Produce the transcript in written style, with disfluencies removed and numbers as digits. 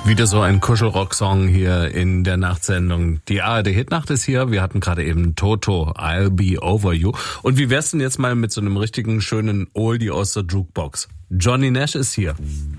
Wieder so ein Kuschelrock-Song hier in der Nachtsendung. Die ARD-Hitnacht ist hier. Wir hatten gerade eben Toto, I'll Be Over You. Und wie wär's denn jetzt mal mit so einem richtigen schönen Oldie aus der Jukebox? Johnny Nash ist hier.